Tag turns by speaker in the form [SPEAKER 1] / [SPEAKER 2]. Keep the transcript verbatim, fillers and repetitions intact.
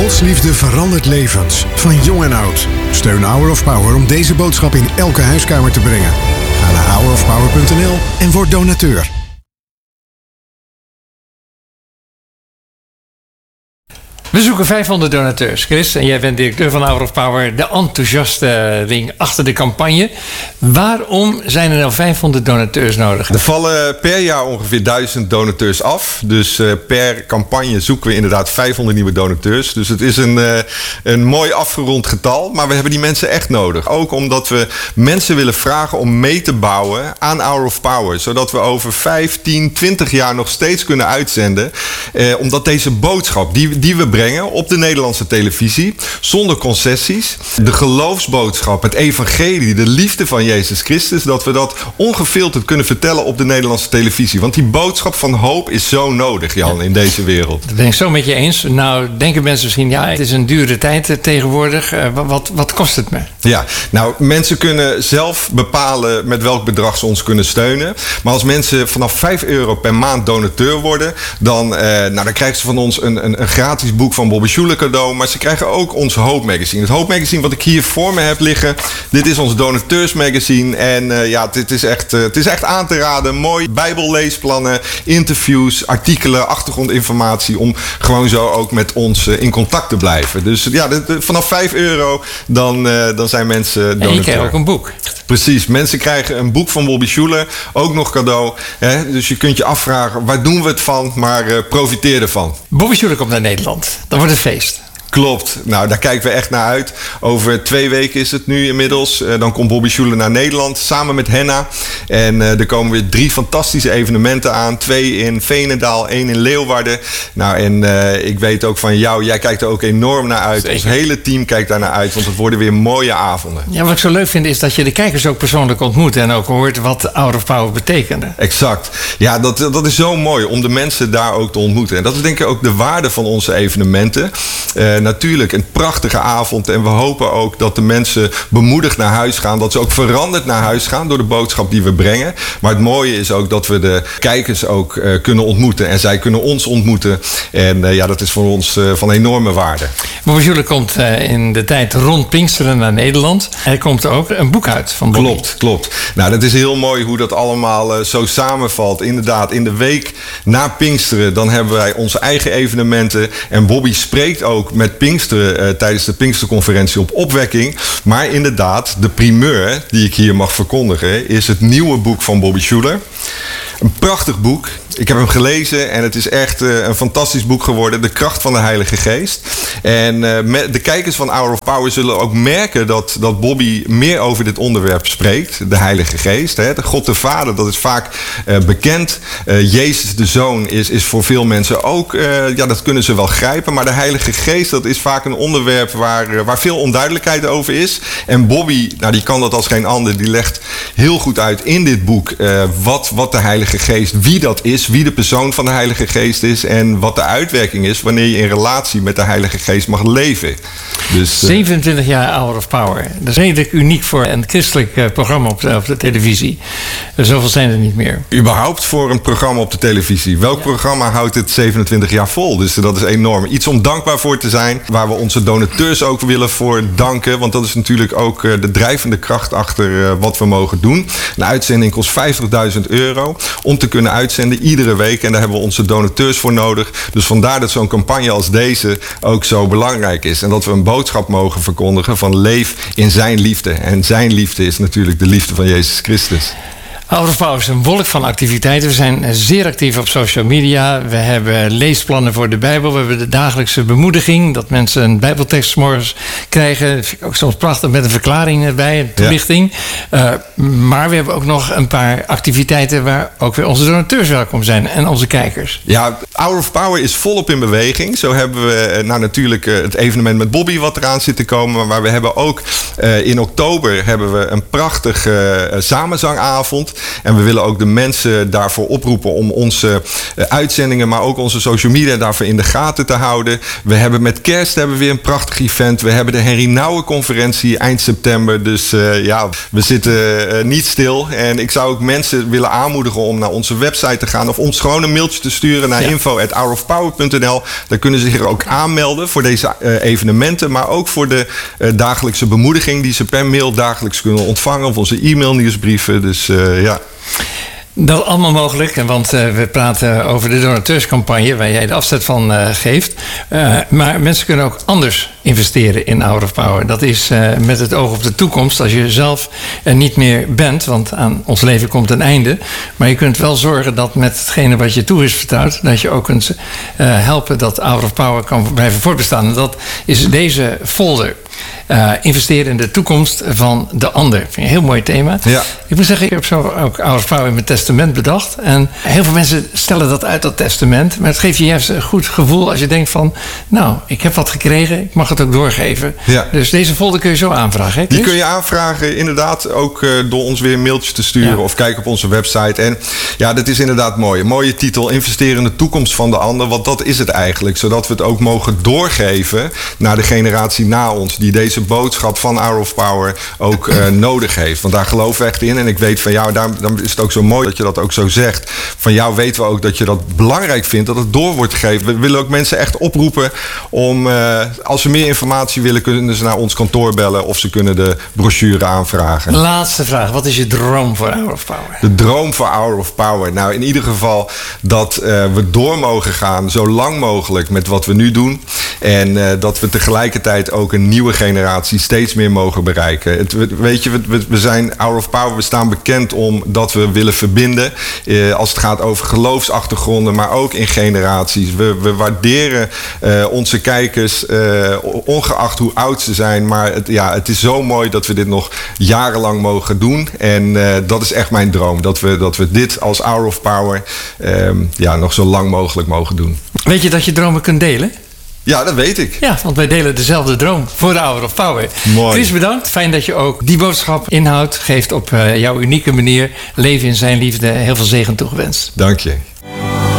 [SPEAKER 1] Gods liefde verandert levens, van jong en oud. Steun Hour of Power om deze boodschap in elke huiskamer te brengen. Ga naar hour of power punt n l en word donateur.
[SPEAKER 2] We zoeken vijfhonderd donateurs, Chris. En jij bent directeur van Hour of Power, de enthousiasteling achter de campagne. Waarom zijn er nou vijfhonderd donateurs nodig?
[SPEAKER 3] Er vallen per jaar ongeveer duizend donateurs af. Dus uh, per campagne zoeken we inderdaad vijfhonderd nieuwe donateurs. Dus het is een, uh, een mooi afgerond getal. Maar we hebben die mensen echt nodig. Ook omdat we mensen willen vragen om mee te bouwen aan Hour of Power. Zodat we over vijf, tien, twintig jaar nog steeds kunnen uitzenden. Uh, omdat deze boodschap die, die we brengen op de Nederlandse televisie, zonder concessies, de geloofsboodschap, het evangelie, de liefde van Jezus Christus, dat we dat ongefilterd kunnen vertellen op de Nederlandse televisie. Want die boodschap van hoop is zo nodig, Jan, in deze wereld.
[SPEAKER 2] Dat ben ik zo met je eens. Nou, denken mensen misschien, ja, het is een dure tijd tegenwoordig. Uh, wat, wat kost het me? Ja,
[SPEAKER 3] nou, mensen kunnen zelf bepalen met welk bedrag ze ons kunnen steunen. Maar als mensen vanaf vijf euro per maand donateur worden, dan, uh, nou, dan krijgen ze van ons een, een, een gratis boek van Bobby Schuller cadeau. Maar ze krijgen ook ons Hoop Magazine. Het Hoop Magazine wat ik hier voor me heb liggen. Dit is ons donateursmagazine. En uh, ja, dit is echt, uh, het is echt aan te raden. Mooi bijbelleesplannen, interviews, artikelen, achtergrondinformatie. Om gewoon zo ook met ons uh, in contact te blijven. Dus ja, de, de, vanaf vijf euro dan, uh, dan zijn mensen donateur.
[SPEAKER 2] En je krijgt ook een boek.
[SPEAKER 3] Precies, mensen krijgen een boek van Bobby Schuller, ook nog cadeau. Hè? Dus je kunt je afvragen, waar doen we het van? Maar uh, profiteer ervan.
[SPEAKER 2] Bobby Schuller komt naar Nederland. Dan wordt het feest.
[SPEAKER 3] Klopt. Nou, daar kijken we echt naar uit. Over twee weken is het nu inmiddels. Uh, dan komt Bobby Schuller naar Nederland samen met Henna. En uh, er komen weer drie fantastische evenementen aan. Twee in Veenendaal, één in Leeuwarden. Nou, en uh, ik weet ook van jou, jij kijkt er ook enorm naar uit. Zeker. Ons hele team kijkt daar naar uit, want het worden weer mooie avonden.
[SPEAKER 2] Ja, wat ik zo leuk vind is dat je de kijkers ook persoonlijk ontmoet en ook hoort wat Hour of Power betekende.
[SPEAKER 3] Exact. Ja, dat, dat is zo mooi om de mensen daar ook te ontmoeten. En dat is denk ik ook de waarde van onze evenementen. Uh, Natuurlijk een prachtige avond en we hopen ook dat de mensen bemoedigd naar huis gaan. Dat ze ook veranderd naar huis gaan door de boodschap die we brengen. Maar het mooie is ook dat we de kijkers ook uh, kunnen ontmoeten. En zij kunnen ons ontmoeten. En uh, ja, dat is voor ons uh, van enorme waarde.
[SPEAKER 2] Bobby Schuller komt uh, in de tijd rond Pinksteren naar Nederland. Er komt ook een boek uit van Bobby.
[SPEAKER 3] Klopt, klopt. Nou, dat is heel mooi hoe dat allemaal uh, zo samenvalt. Inderdaad, in de week na Pinksteren dan hebben wij onze eigen evenementen. En Bobby spreekt ook met Pinksteren, uh, tijdens de Pinksterconferentie op Opwekking. Maar inderdaad, de primeur die ik hier mag verkondigen is het nieuwe boek van Bobby Schuller. Een prachtig boek. Ik heb hem gelezen en het is echt uh, een fantastisch boek geworden. De kracht van de Heilige Geest. En uh, met de kijkers van Hour of Power zullen ook merken dat, dat Bobby meer over dit onderwerp spreekt. De Heilige Geest. Hè. De God de Vader, dat is vaak uh, bekend. Uh, Jezus de Zoon is, is voor veel mensen ook, uh, ja, dat kunnen ze wel grijpen. Maar de Heilige Geest, dat is vaak een onderwerp waar, uh, waar veel onduidelijkheid over is. En Bobby, nou, die kan dat als geen ander. Die legt heel goed uit in dit boek uh, wat, wat de Heilige Geest, wie dat is. Wie de persoon van de Heilige Geest is en wat de uitwerking is wanneer je in relatie met de Heilige Geest mag leven. Dus, uh...
[SPEAKER 2] zevenentwintig jaar Hour of Power. Dat is redelijk uniek voor een christelijk uh, programma op de, op de televisie. Zoveel zijn er niet meer.
[SPEAKER 3] Überhaupt voor een programma op de televisie. Welk ja. programma houdt het zevenentwintig jaar vol? Dus dat is enorm. Iets om dankbaar voor te zijn. Waar we onze donateurs ook willen voor danken. Want dat is natuurlijk ook uh, de drijvende kracht achter uh, wat we mogen doen. Een uitzending kost vijftigduizend euro om te kunnen uitzenden. Iedere week. En daar hebben we onze donateurs voor nodig. Dus vandaar dat zo'n campagne als deze ook zo belangrijk is. En dat we een boodschap mogen verkondigen van leef in zijn liefde. En zijn liefde is natuurlijk de liefde van Jezus Christus.
[SPEAKER 2] Hour of Power is een wolk van activiteiten. We zijn zeer actief op social media. We hebben leesplannen voor de Bijbel. We hebben de dagelijkse bemoediging. Dat mensen een Bijbeltekst 's morgens krijgen. Dat vind ik ook soms prachtig met een verklaring erbij. Een toelichting. Ja. Uh, maar we hebben ook nog een paar activiteiten waar ook weer onze donateurs welkom zijn. En onze kijkers.
[SPEAKER 3] Ja, Hour of Power is volop in beweging. Zo hebben we nou natuurlijk het evenement met Bobby wat eraan zit te komen. Maar we hebben ook uh, in oktober hebben we een prachtige uh, samenzangavond. En we willen ook de mensen daarvoor oproepen om onze uh, uitzendingen, maar ook onze social media daarvoor in de gaten te houden. We hebben met kerst hebben we weer een prachtig event. We hebben de Henry Nouwen conferentie eind september. Dus uh, ja, we zitten uh, niet stil. En ik zou ook mensen willen aanmoedigen om naar onze website te gaan of ons gewoon een mailtje te sturen naar ja. info at hour of power punt n l. Daar kunnen ze zich ook aanmelden voor deze uh, evenementen, maar ook voor de uh, dagelijkse bemoediging die ze per mail dagelijks kunnen ontvangen of onze e-mail nieuwsbrieven. Dus uh, ja.
[SPEAKER 2] Dat is allemaal mogelijk, want uh, we praten over de donateurscampagne waar jij de afzet van uh, geeft. Uh, maar mensen kunnen ook anders investeren in Hour of Power. Dat is uh, met het oog op de toekomst. Als je zelf er niet meer bent, want aan ons leven komt een einde. Maar je kunt wel zorgen dat met hetgene wat je toe is vertrouwd, dat je ook kunt uh, helpen dat Hour of Power kan blijven voortbestaan. En dat is deze folder. Uh, investeren in de toekomst van de ander. Vind je een heel mooi thema.
[SPEAKER 3] Ja.
[SPEAKER 2] Ik moet zeggen, ik heb zo ook Hour of Power in mijn testament bedacht. En heel veel mensen stellen dat uit, dat testament. Maar het geeft je juist een goed gevoel als je denkt van, nou, ik heb wat gekregen, ik mag het ook doorgeven.
[SPEAKER 3] Ja.
[SPEAKER 2] Dus deze folder kun je zo aanvragen. Hè,
[SPEAKER 3] Die kun je aanvragen, inderdaad, ook uh, door ons weer een mailtje te sturen ja. of kijk op onze website. En ja, dat is inderdaad mooi. Een mooie titel, investeren in de toekomst van de ander. Want dat is het eigenlijk. Zodat we het ook mogen doorgeven naar de generatie na ons, die deze boodschap van Hour of Power ook uh, nodig heeft. Want daar geloven we echt in. En ik weet van jou, daarom, daarom is het ook zo mooi dat je dat ook zo zegt. Van jou weten we ook dat je dat belangrijk vindt, dat het door wordt gegeven. We willen ook mensen echt oproepen om, uh, als ze meer informatie willen, kunnen ze naar ons kantoor bellen of ze kunnen de brochure aanvragen.
[SPEAKER 2] Laatste vraag. Wat is je droom voor Hour of Power?
[SPEAKER 3] De droom voor Hour of Power? Nou, in ieder geval dat uh, we door mogen gaan zo lang mogelijk met wat we nu doen. En uh, dat we tegelijkertijd ook een nieuwe generatie steeds meer mogen bereiken. Het, weet je, we, we zijn Hour of Power, we staan bekend omdat we willen verbinden. Uh, als het gaat over geloofsachtergronden, maar ook in generaties. We, we waarderen uh, onze kijkers, uh, ongeacht hoe oud ze zijn. Maar het, ja, het is zo mooi dat we dit nog jarenlang mogen doen. En uh, dat is echt mijn droom. Dat we, dat we dit als Hour of Power um, ja, nog zo lang mogelijk mogen doen.
[SPEAKER 2] Weet je dat je dromen kunt delen?
[SPEAKER 3] Ja, dat weet ik.
[SPEAKER 2] Ja, want wij delen dezelfde droom voor de Hour of Power.
[SPEAKER 3] Mooi.
[SPEAKER 2] Chris, bedankt. Fijn dat je ook die boodschap inhoud geeft op uh, jouw unieke manier. Leven in zijn liefde. Heel veel zegen toegewenst.
[SPEAKER 3] Dank je.